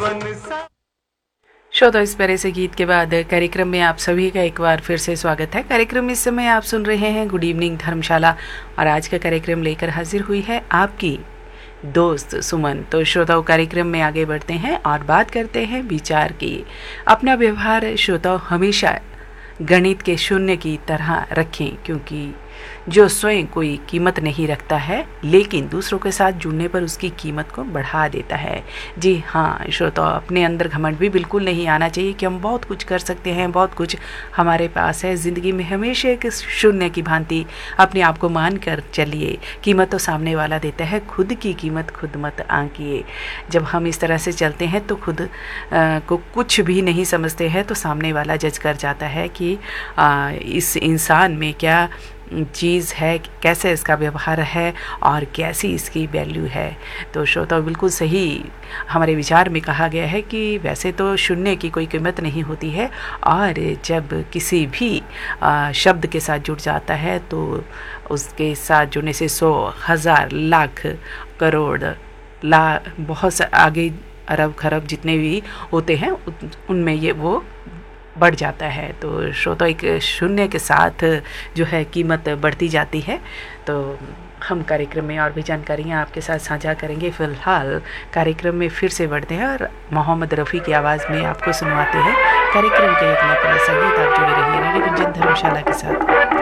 श्रोता, इस प्यारे से गीत के बाद कार्यक्रम में आप सभी का एक बार फिर से स्वागत है। कार्यक्रम इस समय आप सुन रहे हैं गुड इवनिंग धर्मशाला और आज का कार्यक्रम लेकर हाजिर हुई है आपकी दोस्त सुमन। तो श्रोताओं, कार्यक्रम में आगे बढ़ते हैं और बात करते हैं विचार की। अपना व्यवहार श्रोताओं हमेशा गणित के शून्य की तरह रखें, क्योंकि जो स्वयं कोई कीमत नहीं रखता है लेकिन दूसरों के साथ जुड़ने पर उसकी कीमत को बढ़ा देता है। जी हाँ श्रोताओ, अपने अंदर घमंड भी बिल्कुल नहीं आना चाहिए कि हम बहुत कुछ कर सकते हैं, बहुत कुछ हमारे पास है। ज़िंदगी में हमेशा एक शून्य की भांति अपने आप को मान कर चलिए। कीमत तो सामने वाला देता है, खुद की कीमत खुद मत आंकिए। जब हम इस तरह से चलते हैं तो खुद को कुछ भी नहीं समझते हैं, तो सामने वाला जज कर जाता है कि इस इंसान में क्या चीज़ है, कैसे इसका व्यवहार है और कैसी इसकी वैल्यू है। तो श्रोता, बिल्कुल सही हमारे विचार में कहा गया है कि वैसे तो शून्य की कोई कीमत नहीं होती है, और जब किसी भी शब्द के साथ जुड़ जाता है तो उसके साथ जुड़ने से 100, 1000, लाख, करोड़, बहुत से आगे अरब खरब जितने भी होते हैं उनमें ये वो बढ़ जाता है। तो श्रोता, एक शून्य के साथ जो है कीमत बढ़ती जाती है। तो हम कार्यक्रम में और भी जानकारियाँ आपके साथ साझा करेंगे। फ़िलहाल कार्यक्रम में फिर से बढ़ते हैं और मोहम्मद रफ़ी की आवाज़ में आपको सुनवाते हैं कार्यक्रम के एक नया संगीत। आप जुड़े रहिए रेडियो गुंजन धर्मशाला के साथ।